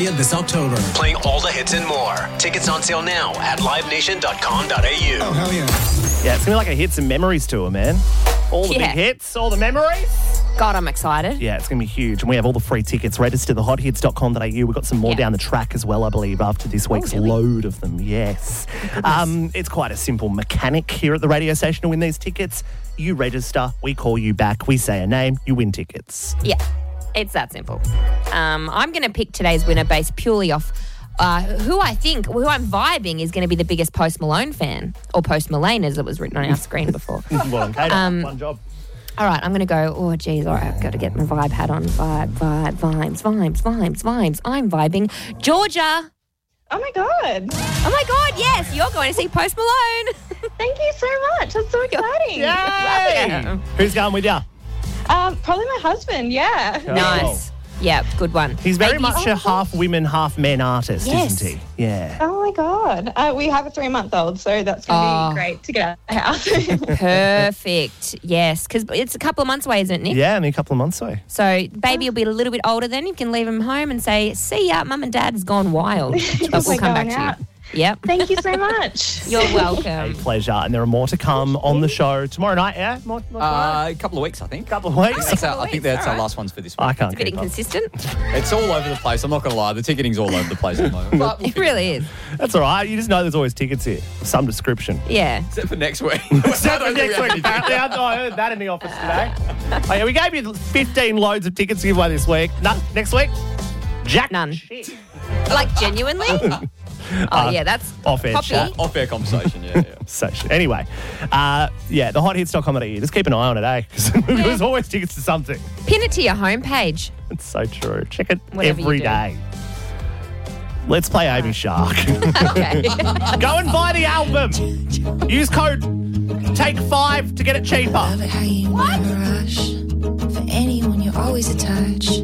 This October. Playing all the hits and more. Tickets on sale now at livenation.com.au. Oh, hell yeah. Yeah, it's going to be like a hits and memories tour, man. All the big hits, all the memories. God, I'm excited. Yeah, it's going to be huge. And we have all the free tickets. Register thehothits.com.au. We've got some more down the track as well, I believe, after this week's load of them. Yes. It's quite a simple mechanic here at the radio station to win these tickets. You register, we call you back, we say a name, you win tickets. Yeah, it's that simple. I'm going to pick today's winner based purely off who I'm vibing is going to be the biggest Post Malone fan, or Post Malone as it was written on our screen before. Well, okay, one job. All right, I'm going to go, all right, I've got to get my vibe hat on. Vibes. I'm vibing Georgia. Oh, my God. Oh, my God, yes, you're going to see Post Malone. Thank you so much. That's so exciting. Yay! Who's going with you? Probably my husband, yeah. Nice. Yeah, good one. He's very much a half women, half men artist, isn't he? Yeah. Oh, my God. We have a 3-month-old, so that's going to be great to get out of the house. Perfect. Yes, because it's a couple of months away, isn't it, Nick? Yeah, only a couple of months away. So baby will be a little bit older then. You can leave him home and say, see ya, Mum and Dad has gone wild. But we'll come back to you. Yep. Thank you so much. You're welcome. A pleasure. And there are more to come on the show tomorrow night, yeah? More A couple of weeks, I think. couple of weeks? I think that's our last ones for this week. I can't It's a bit keep up. inconsistent. It's all over the place. I'm not going to lie. The ticketing's all over the place at the moment. But It really is. That's all right. You just know there's always tickets here. Some description. Yeah. except for next week. Except for next week, apparently. I heard that in the office today. Oh, yeah, we gave you 15 loads of tickets to give away this week. Next week? Jack. None. Shit. Like, genuinely? Yeah, that's Off-air Poppy. chat. Off-air conversation, yeah. So, anyway, thehothits.com.au. Just keep an eye on it, eh? Because there's always tickets to something. Pin it to your homepage. It's so true. Check it Whatever every you do. day. Let's play Amy Shark. Okay. Go and buy the album. Use code TAKE5 to get it cheaper. Love it how you never rush. For anyone, you're always a touch.